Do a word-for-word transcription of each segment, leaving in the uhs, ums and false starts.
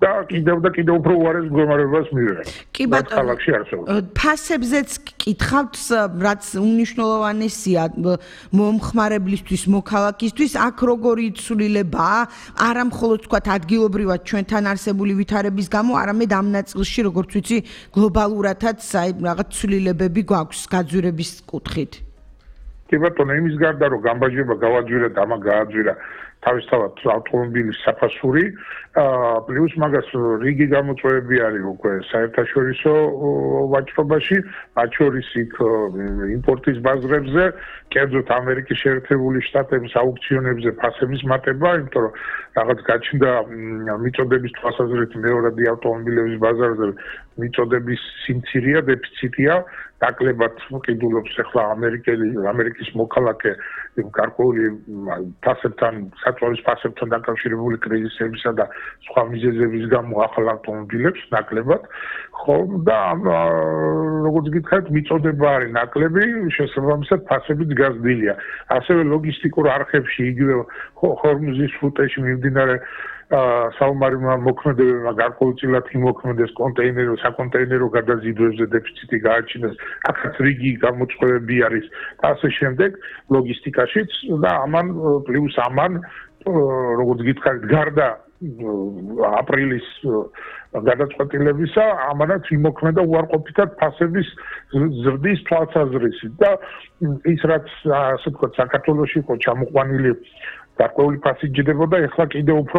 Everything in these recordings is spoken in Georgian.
და კიდევ და კიდევ უფრო უარეს მდგომარეობას მივიღეთ. კი ბატონო, ფასებზეც გკითხავთ, რაც უმნიშვნელოვანესია მომხმარებლისთვის, მოქალაქისთვის, აქ როგორი ცვლილებაა, არა მხოლოდ თქვათ ადგილობრივად ჩვენთან არსებული ვითარების გამო, არამედ ამ ნაწილში, როგორც ვიცი, გლობალურადაც აი რაღაც ცვლილებები გვაქვს გაძვირების კუთხით. კი ბატონო, იმის გარდა რომ გამბაჟება გავაძვირა და ამა გააძვირა თავისთავად ავტომობილის საფასური, პლუს მაგას რიგი გამოწვევები არის უკვე საერთაშორისო ვაჭრობაში, მათ შორის იქ იმპორტის ბაზრებზე, კერძოდ ამერიკის შეერთებული შტატების აუქციონებზე ფასების მატება, იმიტომ რომ რაღაც გაჩნდა მიწოდების თვალსაზრისით მეორადი ავტომობილების ბაზარზე მიწოდების სიმცირეა, დეფიციტია, დაკლებად ყიდულობს ახლა ამერიკელი ამერიკის მოქალაქე გარკვეული ფასებთან, საწვავის ფასებთან დაკავშირებული კრიზისებისა და სხვა მიზეზების გამო ახალ ავტომობილებს ნაკლებად, ხო და როგორც გითხარით, მიწოდება არის ნაკლები, შესაბამისად ფასებიც გაზრდილია. ასევე ლოგისტიკურ არხებში იგივე ჰორმუზის სრუტეში მიმდინარე საომარი მოქმედებებმა გარკვეულწილად იმოქმედეს კონტეინერო, საკონტეინერო გადაზიდვებზე დეფიციტი გააჩინეს, აქაც რიგი გამოწვევები არის და ასე შემდეგ ლოგისტიკაშიც და ამან პლუს ამან როგორც გითხარით, გარდა აპრილის გადაწყვეტილებისა, ამანაც იმოქმედა უარყოფითად ფასების ზრდის თვალსაზრისით და ის რაც ასე ვთქვათ, საქართველოში იყო ჩამოყვანილი გარკვეული ფასი ჯდებოდა, ეხლა კიდევ უფრო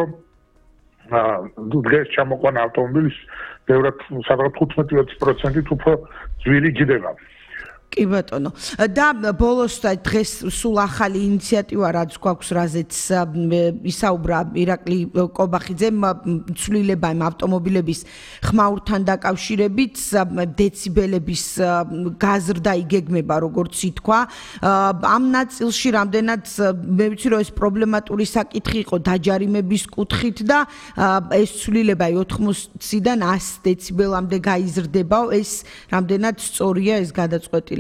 დღეს ჩამოყვანა ავტომობილის ბევრად სადღაც თხუთმეტი პროცენტით უფრო ძვირი ჯდება. კი ბატონო. და ბოლოს დღეს სულ ახალი ინიციატივა რაც გვაქვს, რაზეც ისაუბრა ირაკლი კობახიძემ, ცვლილება იმ ავტომობილების ხმაურთან დაკავშირებით, დეციბელების გაზრდა იგეგმება, როგორც ითქვა. ამ ნაწილში რამდენად მე ვიცი, რომ ეს პრობლემატური საკითხი იყო დაჯარიმების კუთხით და ეს ცვლილება ოთხმოცდან ას დეციბელამდე გაიზრდებაო, ეს რამდენად სწორია ეს გადაწყვეტილება?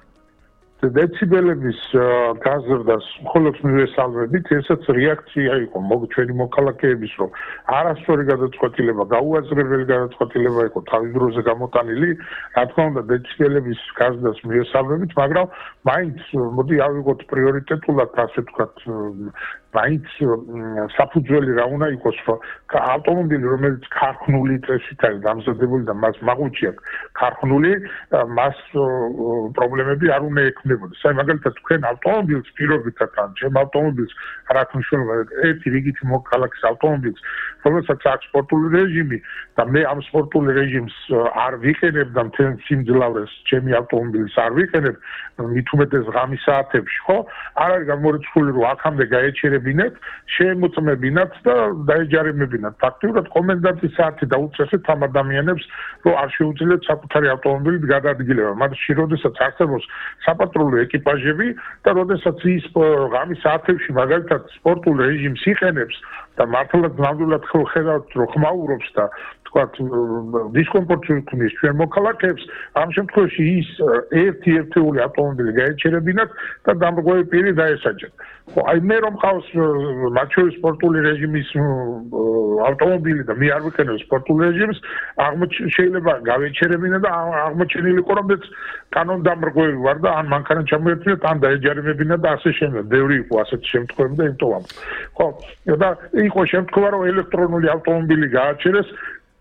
დეციბელების გაზრდას მხოლოდ მივესალმებით, ესაც რეაქცია იყო ჩვენი მოქალაქეების, რომ არასწორი გადაწყვეტილება, გაუაზრებელი გადაწყვეტილება იყო თავის დროზე გამოტანილი, რა თქმა უნდა დეციბელების გაზრდას მივესალმებით, მაგრამ მაინც მოდი ავიღოთ პრიორიტეტულად, ასე ვთქვათ, მაინც საფუძველი რა უნდა იყოს, რომ ავტომობილი, რომელიც ქარხნული წესით არის დამზადებული და მას მაყუჩი აქვს ქარხნული, მას პრობლემები არ უნდა ექმნებოდეს. აი მაგალითად თქვენ ავტომობილს პირობითად ან ჩემ ავტომობილს რა თქმა ერთი რიგითი მოქალაქის ავტომობილს, რომელსაც აქვს სპორტული რეჟიმი და მე ამ სპორტული რეჟიმს არ ვიყენებ და მთელ სიმძლავრეს ჩემი ავტომობილის არ ვიყენებ, მით უმეტეს ღამის საათებში, ხო? არ არის გამორიცხული, რომ აქამდე გაეჩერებინეთ, შეემოწმებინათ და დაეჯარიმებინათ. ფაქტიურად კომენდანტის საათი დაუწესეთ ამ ადამიანებს, რომ არ შეუძლიათ საკუთარი ავტომობილით გადაადგილება. მათში როდესაც არსებობს საპატრულო ეკიპაჟები და როდესაც ის ღამის საათებში მაგალითად სპორტულ რეჟიმს იყენებს და მართლაც ნამდვილად ხედავთ, რომ ხმაურობს და თქვათ დისკომფორტს უქმნის ჩვენ მოქალაქეებს, ამ შემთხვევაში ის ერთი ერთეული ავტომობილი გაეჩერებინათ და დამრღვევი პირი დაესაჯათ. ხო, აი მე რომ ყავს მათ შორის სპორტული რეჟიმის ავტომობილი და მე არ ვიყენებ სპორტულ რეჟიმს, შეიძლება გავეჩერებინა და აღმოჩენილი იყო, რომ მეც კანონდამრღვევი ვარ და ან მანქანა ჩამოერთვიეთ, ან დაეჯარიმებინა და ასე შემდეგ. ბევრი იყო ასეთი შემთხვევები და იმიტომ ამ. ხო, და იყო შემთხვევა, რომ ელექტრონული ავტომობილი გააჩერეს,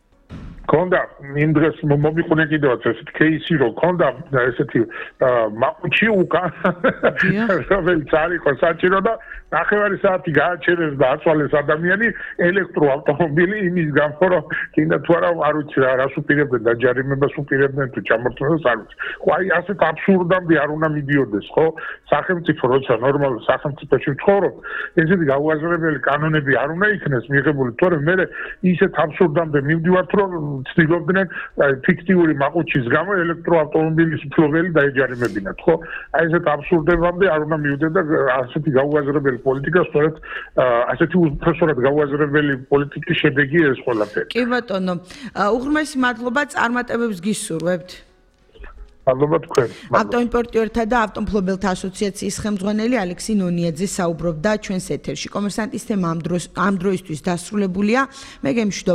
ქონდა იმ დღეს მომიყვნე კიდევაც ესეთი кейსი, რომ ქონდა ესეთი მაყუჩი უკან, რომელიც არ იყო საჭირო და ნახევარი საათი გააჩერეს და აწვალეს ადამიანი ელექტროავტომობილი იმის გამო, რომ კიდე თუ არა არ ვიცი რა რას უპირებდნენ, დაჯარიმებას უპირებდნენ თუ ჩამორთმევას არ ვიცი. ხო, აი ასეთ აბსურდამდე არ უნდა მიდიოდეს, ხო? სახელმწიფო როცა ნორმალურ სახელმწიფოში ვცხოვრობ, ესეთი გაუაზრებელი კანონები არ უნდა იქნეს მიღებული, თორემ მე ისეთ აბსურდამდე მივდივართ, რომ ცდილობდნენ ფიქტიური მაყუჩის გამო ელექტროავტომობილის მფლობელი დაეჯარიმებინათ, ხო? აი ესეთ აბსურდებამდე არ უნდა მივიდეს და ასეთი გაუაზრებელი პოლიტიკა, სწორედ ასეთი უпроსორად გაუაზრებელი პოლიტიკის შედეგი ეს ყველაფერი. კი ბატონო, უღრმესი მადლობა, წარმატებებს გისურვებთ. მადლობა თქვენ. ავტოიმპორტიორთა და ავტომფლობელთა ასოციაციის ხელმძღვანელი ალექსი ნონიაძე საუბრობდა ჩვენს ეთერში. კომერსანტის თემა ამ დროისთვის დასრულებულია. მე გემშვიდობ